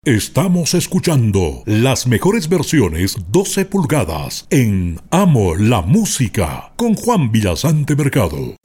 Estamos escuchando las mejores versiones 12 pulgadas en Amo la Música con Juan Villasante Mercado.